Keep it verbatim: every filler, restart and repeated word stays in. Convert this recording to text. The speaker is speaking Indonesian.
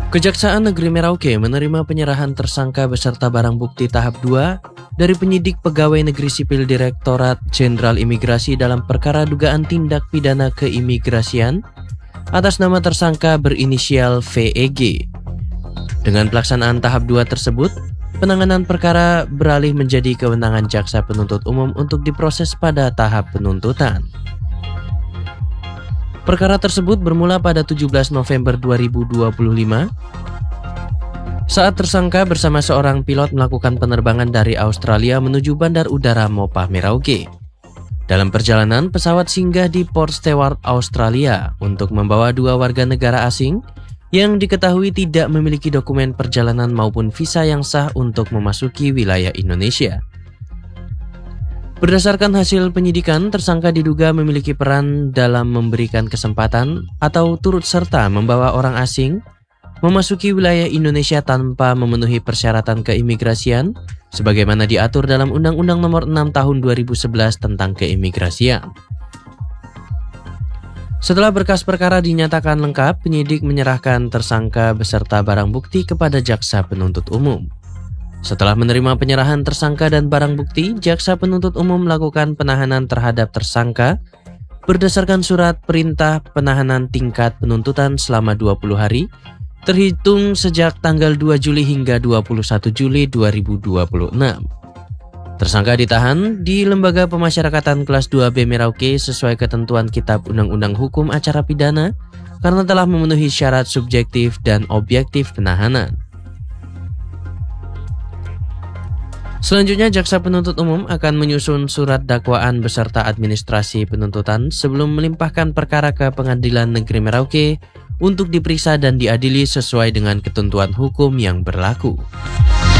Kejaksaan Negeri Merauke menerima penyerahan tersangka beserta barang bukti tahap dua dari penyidik pegawai negeri sipil Direktorat Jenderal Imigrasi dalam perkara dugaan tindak pidana keimigrasian atas nama tersangka berinisial V E G. Dengan pelaksanaan tahap dua tersebut, penanganan perkara beralih menjadi kewenangan jaksa penuntut umum untuk diproses pada tahap penuntutan. Perkara tersebut bermula pada tujuh belas November dua ribu dua puluh lima saat tersangka bersama seorang pilot melakukan penerbangan dari Australia menuju Bandar Udara Mopah Merauke. Dalam perjalanan, pesawat singgah di Port Stewart, Australia untuk membawa dua warga negara asing yang diketahui tidak memiliki dokumen perjalanan maupun visa yang sah untuk memasuki wilayah Indonesia. Berdasarkan hasil penyidikan, tersangka diduga memiliki peran dalam memberikan kesempatan atau turut serta membawa orang asing memasuki wilayah Indonesia tanpa memenuhi persyaratan keimigrasian sebagaimana diatur dalam Undang-Undang Nomor enam Tahun dua ribu sebelas tentang keimigrasian. Setelah berkas perkara dinyatakan lengkap, penyidik menyerahkan tersangka beserta barang bukti kepada jaksa penuntut umum. Setelah menerima penyerahan tersangka dan barang bukti, jaksa penuntut umum melakukan penahanan terhadap tersangka berdasarkan surat perintah penahanan tingkat penuntutan selama dua puluh hari, terhitung sejak tanggal dua Juli hingga dua puluh satu Juli dua ribu dua puluh enam. Tersangka ditahan di Lembaga Pemasyarakatan Kelas dua B Merauke sesuai ketentuan Kitab Undang-Undang Hukum Acara Pidana karena telah memenuhi syarat subjektif dan objektif penahanan. Selanjutnya, jaksa penuntut umum akan menyusun surat dakwaan beserta administrasi penuntutan sebelum melimpahkan perkara ke Pengadilan Negeri Merauke untuk diperiksa dan diadili sesuai dengan ketentuan hukum yang berlaku.